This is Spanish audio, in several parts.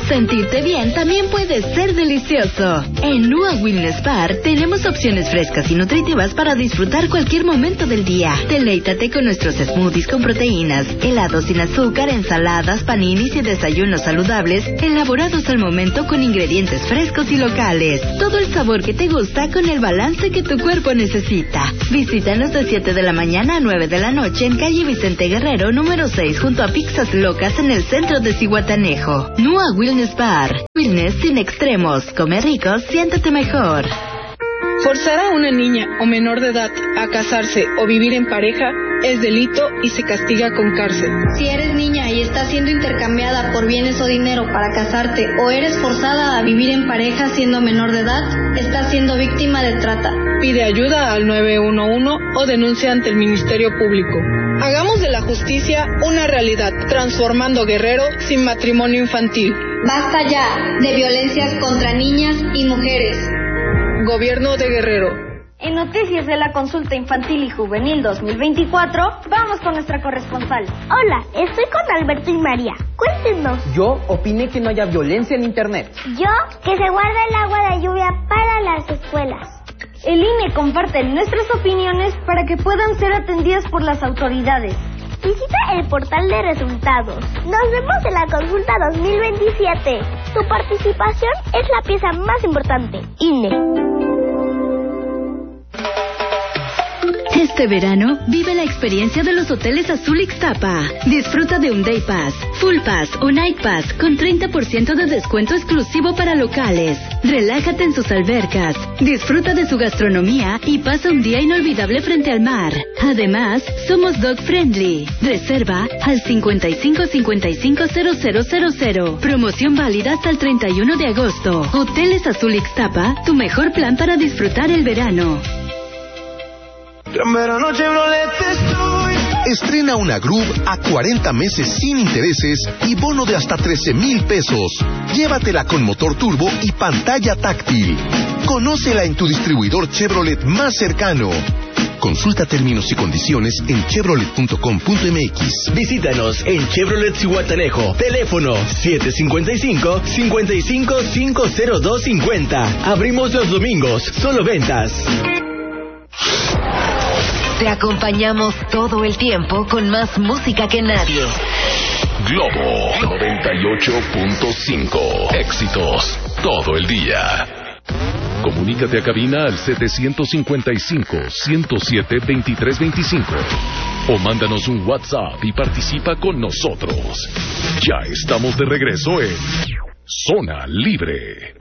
Sentirte bien también puede ser delicioso. En Nua Wellness Bar tenemos opciones frescas y nutritivas para disfrutar cualquier momento del día. Deleítate con nuestros smoothies con proteínas, helados sin azúcar, ensaladas, paninis y desayunos saludables elaborados al momento con ingredientes frescos y locales. Todo el sabor que te gusta con el balance que tu cuerpo necesita. Visítanos de 7 de la mañana a 9 de la noche en calle Vicente Guerrero, número 6, junto a Pizzas Locas en el centro de Zihuatanejo. Nua Wellness Bar. Wellness sin extremos. Come rico, siéntete mejor. Forzar a una niña o menor de edad a casarse o vivir en pareja es delito y se castiga con cárcel. Si eres niña y estás siendo intercambiada por bienes o dinero para casarte o eres forzada a vivir en pareja siendo menor de edad, estás siendo víctima de trata. Pide ayuda al 911 o denuncia ante el Ministerio Público. Hagamos de la justicia una realidad, transformando Guerrero sin matrimonio infantil. Basta ya de violencias contra niñas y mujeres. Gobierno de Guerrero. En noticias de la consulta infantil y juvenil 2024, vamos con nuestra corresponsal. Hola, estoy con Alberto y María. Cuéntenos. Yo opiné que no haya violencia en internet. Yo, que se guarda el agua de lluvia para las escuelas. El INE comparte nuestras opiniones para que puedan ser atendidas por las autoridades. Visita el portal de resultados. Nos vemos en la consulta 2027. Tu participación es la pieza más importante. INE. Este verano, vive la experiencia de los hoteles Azul Ixtapa. Disfruta de un Day Pass, Full Pass o Night Pass con 30% de descuento exclusivo para locales. Relájate en sus albercas, disfruta de su gastronomía y pasa un día inolvidable frente al mar. Además, somos dog friendly. Reserva al 55550000. Promoción válida hasta el 31 de agosto. Hoteles Azul Ixtapa, tu mejor plan para disfrutar el verano. Gran verano Chevrolet estoy. Estrena una Groove a 40 meses sin intereses y bono de hasta 13,000 pesos. Llévatela con motor turbo y pantalla táctil. Conócela en tu distribuidor Chevrolet más cercano. Consulta términos y condiciones en chevrolet.com.mx. Visítanos en Chevrolet Zihuatanejo. Teléfono 755-55-50250. Abrimos los domingos. Solo ventas. Te acompañamos todo el tiempo con más música que nadie. Globo 98.5. Éxitos todo el día. Comunícate a cabina al 755-107-2325 o mándanos un WhatsApp y participa con nosotros. Ya estamos de regreso en Zona Libre.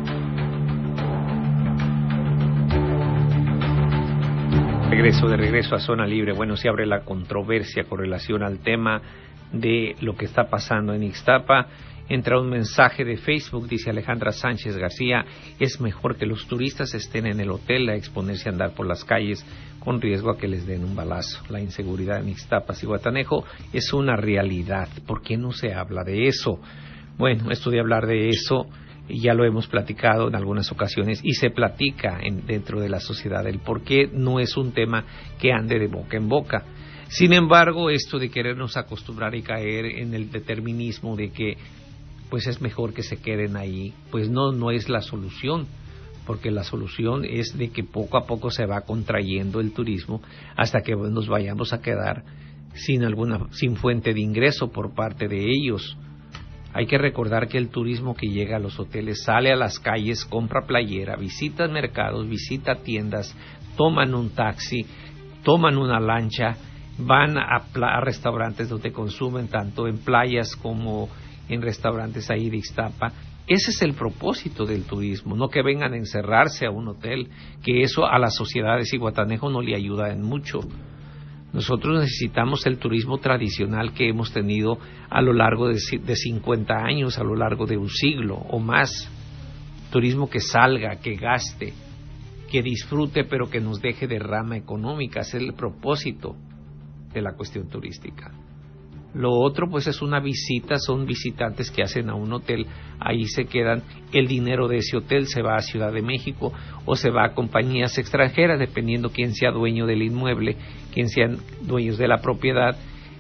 De regreso a Zona Libre. Bueno, se abre la controversia con relación al tema de lo que está pasando en Ixtapa. Entra un mensaje de Facebook, dice Alejandra Sánchez García: es mejor que los turistas estén en el hotel a exponerse a andar por las calles con riesgo a que les den un balazo. La inseguridad en Ixtapa, Zihuatanejo, es una realidad. ¿Por qué no se habla de eso? Bueno, esto de hablar de eso ya lo hemos platicado en algunas ocasiones y se platica dentro de la sociedad el por qué no es un tema que ande de boca en boca. Sin embargo, esto de querernos acostumbrar y caer en el determinismo de que pues es mejor que se queden ahí, pues no es la solución, porque la solución es de que poco a poco se va contrayendo el turismo hasta que nos vayamos a quedar sin fuente de ingreso por parte de ellos. Hay que recordar que el turismo que llega a los hoteles sale a las calles, compra playera, visita mercados, visita tiendas, toman un taxi, toman una lancha, van a restaurantes donde consumen tanto en playas como en restaurantes ahí de Ixtapa. Ese es el propósito del turismo, no que vengan a encerrarse a un hotel, que eso a la sociedad de Zihuatanejo no le ayuda en mucho. Nosotros necesitamos el turismo tradicional que hemos tenido a lo largo de 50 años, a lo largo de un siglo o más. Turismo que salga, que gaste, que disfrute, pero que nos deje derrama económica. Ese es el propósito de la cuestión turística. Lo otro pues es una visita, son visitantes que hacen a un hotel, ahí se quedan, el dinero de ese hotel se va a Ciudad de México o se va a compañías extranjeras, dependiendo quién sea dueño del inmueble, quién sean dueños de la propiedad,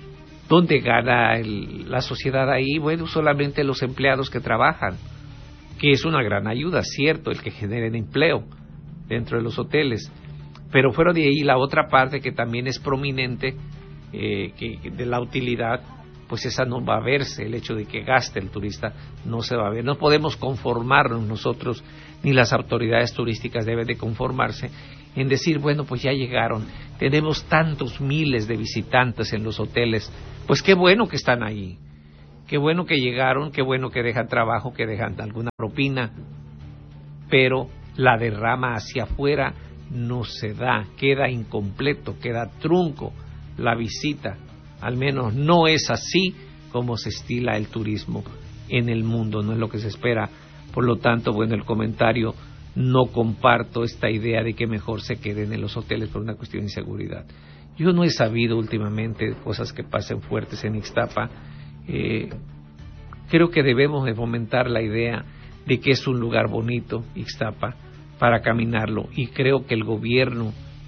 ¿Dónde gana la sociedad ahí? Bueno, solamente los empleados que trabajan, que es una gran ayuda, cierto, el que generen empleo dentro de los hoteles. Pero fuera de ahí, la otra parte que también es prominente, que de la utilidad, pues esa no va a verse. El hecho de que gaste el turista no se va a ver. No podemos conformarnos nosotros, ni las autoridades turísticas deben de conformarse en decir, bueno, pues ya llegaron, tenemos tantos miles de visitantes en los hoteles, pues qué bueno que están ahí, qué bueno que llegaron, qué bueno que dejan trabajo, que dejan alguna propina, pero la derrama hacia afuera no se da, queda incompleto, queda trunco la visita. Al menos no es así como se estila el turismo en el mundo, no es lo que se espera. Por lo tanto, bueno, el comentario, no comparto esta idea de que mejor se queden en los hoteles por una cuestión de inseguridad. Yo no he sabido últimamente cosas que pasen fuertes en Ixtapa. Creo que debemos de fomentar la idea de que es un lugar bonito, Ixtapa, para caminarlo, y creo que el gobierno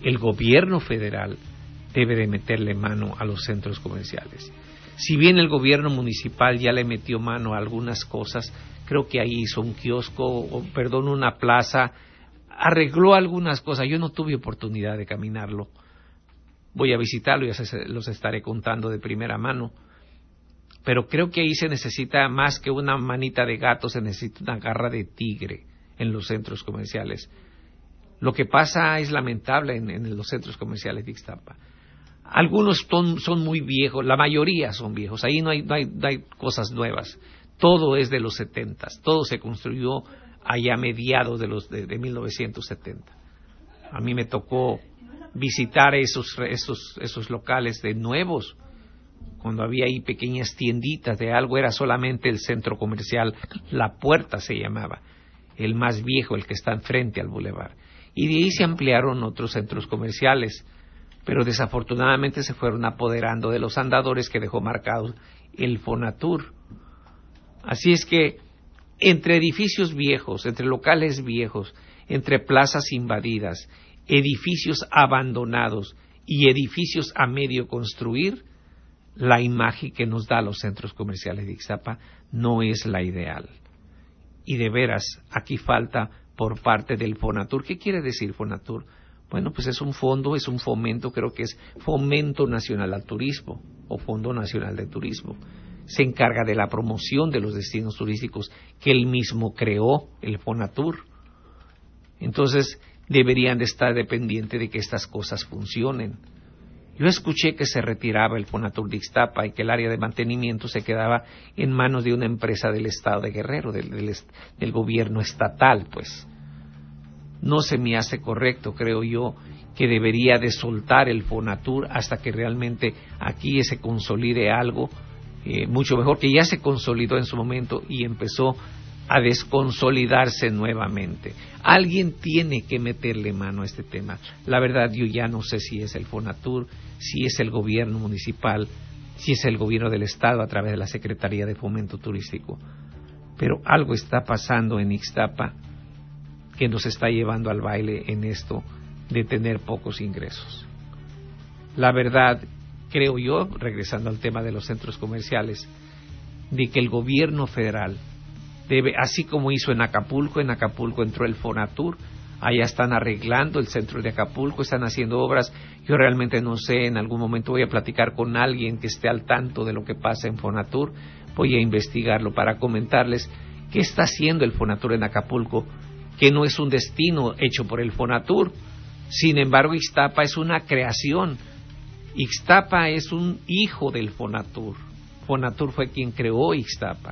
federal debe de meterle mano a los centros comerciales. Si bien el gobierno municipal ya le metió mano a algunas cosas, creo que ahí hizo un kiosco, una plaza, arregló algunas cosas. Yo no tuve oportunidad de caminarlo. Voy a visitarlo y los estaré contando de primera mano. Pero creo que ahí se necesita más que una manita de gato, se necesita una garra de tigre en los centros comerciales. Lo que pasa es lamentable en los centros comerciales de Ixtapa. Algunos son muy viejos, la mayoría son viejos, ahí no hay cosas nuevas, todo es de los 70s, todo se construyó allá a mediados de 1970. A mí me tocó visitar esos locales de nuevos, cuando había ahí pequeñas tienditas de algo, era solamente el centro comercial, La Puerta se llamaba, el más viejo, el que está enfrente al bulevar, y de ahí se ampliaron otros centros comerciales, pero desafortunadamente se fueron apoderando de los andadores que dejó marcados el Fonatur. Así es que entre edificios viejos, entre locales viejos, entre plazas invadidas, edificios abandonados y edificios a medio construir, la imagen que nos da los centros comerciales de Ixtapa no es la ideal. Y de veras, aquí falta por parte del Fonatur. ¿Qué quiere decir Fonatur? Bueno, pues es un fondo, es un fomento, creo que es Fomento Nacional al Turismo o Fondo Nacional de Turismo. Se encarga de la promoción de los destinos turísticos que él mismo creó, el Fonatur. Entonces, deberían de estar dependientes de que estas cosas funcionen. Yo escuché que se retiraba el Fonatur de Ixtapa y que el área de mantenimiento se quedaba en manos de una empresa del Estado de Guerrero, del gobierno estatal, pues. No se me hace correcto, creo yo, que debería de soltar el Fonatur hasta que realmente aquí se consolide algo mucho mejor, que ya se consolidó en su momento y empezó a desconsolidarse nuevamente. Alguien tiene que meterle mano a este tema. La verdad, yo ya no sé si es el Fonatur, si es el gobierno municipal, si es el gobierno del Estado a través de la Secretaría de Fomento Turístico. Pero algo está pasando en Ixtapa que nos está llevando al baile en esto de tener pocos ingresos. La verdad, creo yo, regresando al tema de los centros comerciales, de que el gobierno federal debe, así como hizo en Acapulco entró el Fonatur, allá están arreglando el centro de Acapulco, están haciendo obras. Yo realmente no sé, en algún momento voy a platicar con alguien que esté al tanto de lo que pasa en Fonatur, voy a investigarlo para comentarles qué está haciendo el Fonatur en Acapulco, que no es un destino hecho por el Fonatur. Sin embargo, Ixtapa es una creación. Ixtapa es un hijo del Fonatur. Fonatur fue quien creó Ixtapa.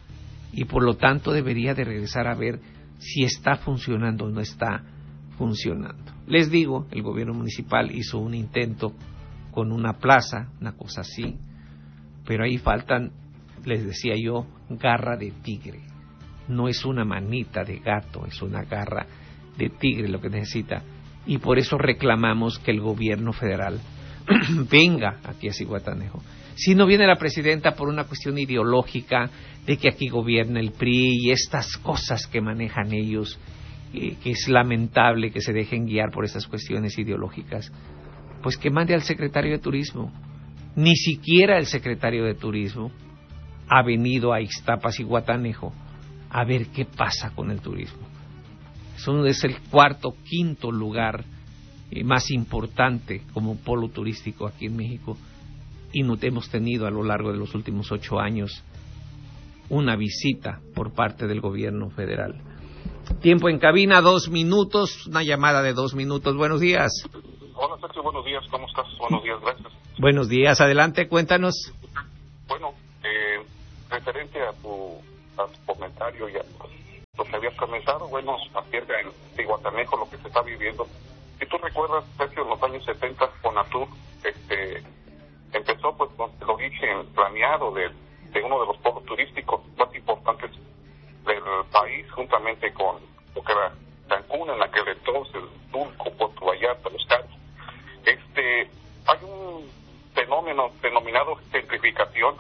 Y por lo tanto debería de regresar a ver si está funcionando o no está funcionando. Les digo, el gobierno municipal hizo un intento con una plaza, una cosa así, pero ahí faltan, les decía yo, garra de tigre. No es una manita de gato, es una garra de tigre lo que necesita. Y por eso reclamamos que el gobierno federal venga aquí a Zihuatanejo. Si no viene la presidenta por una cuestión ideológica de que aquí gobierna el PRI y estas cosas que manejan ellos, que es lamentable que se dejen guiar por esas cuestiones ideológicas, pues que mande al secretario de Turismo, Ni siquiera el secretario de Turismo ha venido a Ixtapas y Guatanejo a ver qué pasa con el turismo. Es el cuarto, quinto lugar más importante como polo turístico aquí en México, y no hemos tenido a lo largo de los últimos 8 años una visita por parte del gobierno federal. Tiempo en cabina, 2 minutos, una llamada de 2 minutos. Buenos días. Hola Sergio, buenos días, ¿cómo estás? Buenos días, gracias. Buenos días, adelante, cuéntanos. Bueno, referente a tu comentario y a lo que habías comenzado, bueno, acerca en Guatanejo lo que se está viviendo. Si tú recuerdas, Sergio, en los años 70, Fonatur empezó pues con el origen planeado de uno de los polos turísticos más importantes del país, juntamente con lo que era Cancún en aquel entonces, Tulco, Puerto Vallarta, Los Cabos. Hay un fenómeno denominado gentrificación.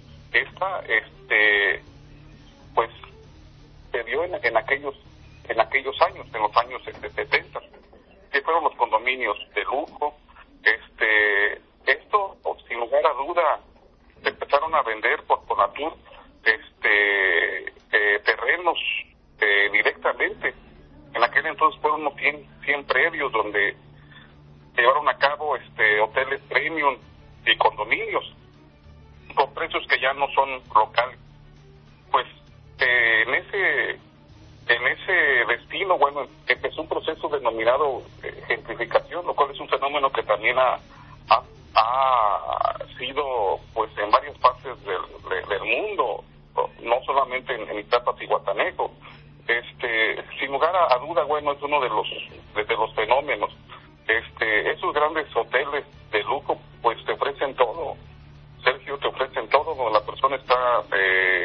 Pues se dio en aquellos años, en los años 70, que fueron los condominios de lujo. Esto, sin lugar a duda, se empezaron a vender por Fonatur terrenos directamente. En aquel entonces fueron unos 100 predios donde llevaron a cabo hoteles premium y condominios con precios que ya no son locales. Pues en ese destino, bueno, empezó un proceso denominado gentrificación, lo cual es un fenómeno que también ha sido pues en varias partes del mundo, no solamente en Ixtapas y Guatanejo. Sin lugar a duda, bueno, es uno de los fenómenos. Esos grandes hoteles de lujo pues te ofrecen todo, Sergio, te ofrecen todo, donde la persona está